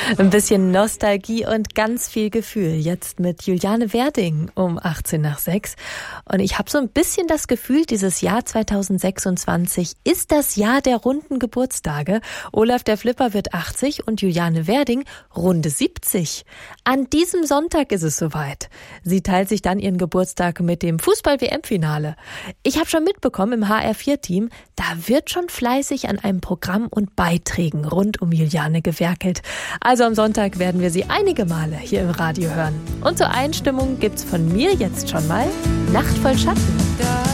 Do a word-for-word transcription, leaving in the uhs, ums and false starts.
Ein bisschen Nostalgie und ganz viel Gefühl. Jetzt mit Juliane Werding um achtzehn nach sechs. Und ich habe so ein bisschen das Gefühl, dieses Jahr zweitausendsechsundzwanzig ist das Jahr der runden Geburtstage. Olaf der Flipper wird achtzig und Juliane Werding runde siebzig. An diesem Sonntag ist es soweit. Sie teilt sich dann ihren Geburtstag mit dem Fußball-W M-Finale. Ich habe schon mitbekommen im H R vier Team, da wird schon fleißig an einem Programm und Beiträgen rund um Juliane gewerkelt. Also am Sonntag werden wir sie einige Male hier im Radio hören. Und zur Einstimmung gibt's von mir jetzt schon mal Nacht voll Schatten.